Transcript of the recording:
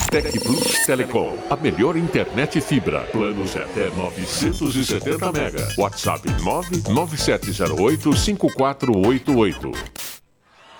Tec Plus Telecom, a melhor internet fibra. Planos até 970 mega. WhatsApp 997085488.